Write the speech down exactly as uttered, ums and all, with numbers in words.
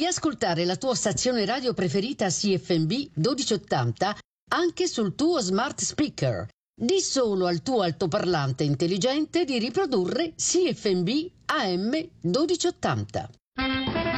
Puoi ascoltare la tua stazione radio preferita C F M B milleduecentottanta anche sul tuo smart speaker. Di solo al tuo altoparlante intelligente di riprodurre C F M B A M milleduecentottanta.